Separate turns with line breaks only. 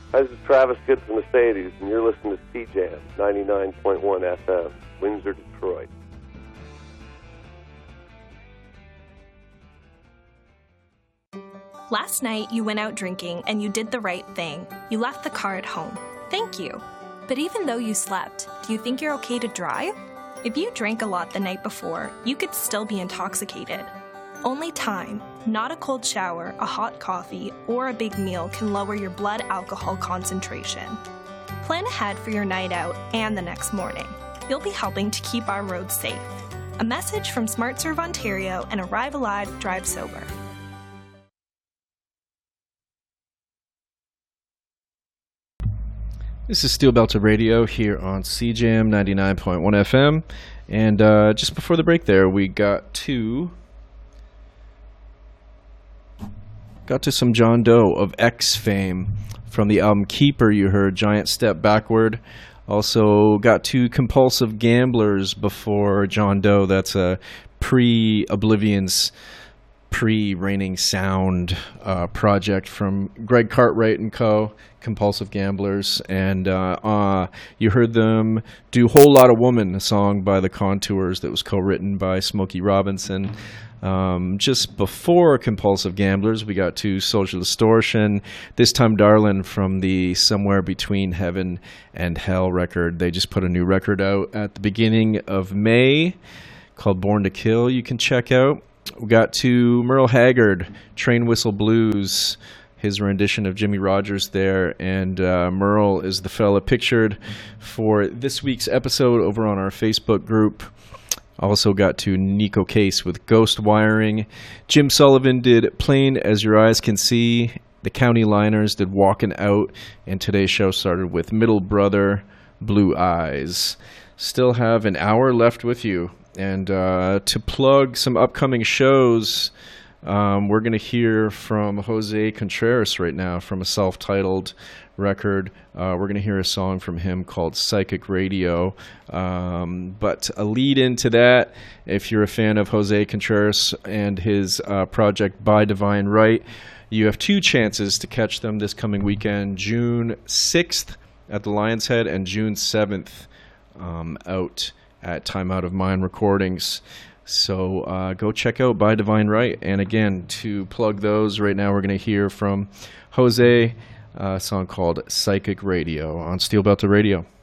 Hi, this is Travis Good from Mercedes, and you're listening to C-Jam 99.1 FM, Windsor, Detroit.
Last night, you went out drinking and you did the right thing. You left the car at home. Thank you. But even though you slept, do you think you're okay to drive? If you drank a lot the night before, you could still be intoxicated. Only time, not a cold shower, a hot coffee, or a big meal can lower your blood alcohol concentration. Plan ahead for your night out and the next morning. You'll be helping to keep our roads safe. A message from SmartServe Ontario and Arrive Alive, Drive Sober.
This is Steel Belted Radio here on CJAM 99.1 FM. And just before the break there, we got to some John Doe of X fame. From the album Keeper, you heard Giant Step Backward. Also got to Compulsive Gamblers before John Doe. That's a pre-Oblivion's pre-Raining Sound project from Greg Cartwright and co. Compulsive Gamblers. And you heard them do Whole Lotta Woman, a song by the Contours that was co-written by Smokey Robinson. Just before Compulsive Gamblers, we got to Social Distortion, This Time Darlin' from the Somewhere Between Heaven and Hell record. They just put a new record out at the beginning of May called Born to Kill. You can check out. We got to Merle Haggard, Train Whistle Blues, his rendition of Jimmy Rogers there, and Merle is the fella pictured for this week's episode over on our Facebook group. Also got to Nico Case with Ghost Wiring. Jim Sullivan did Plain As Your Eyes Can See. The County Liners did Walkin' Out, and today's show started with Middle Brother, Blue Eyes. Still have an hour left with you. And to plug some upcoming shows, we're going to hear from Jose Contreras right now from a self-titled record. We're going to hear a song from him called Psychic Radio. But a lead into that, if you're a fan of Jose Contreras and his project By Divine Right, you have two chances to catch them this coming weekend, June 6th at the Lion's Head and June 7th out at Time Out of Mind Recordings. So go check out By Divine Right. And again, to plug those, right now we're going to hear from Jose, a song called Psychic Radio on Steel Belted Radio.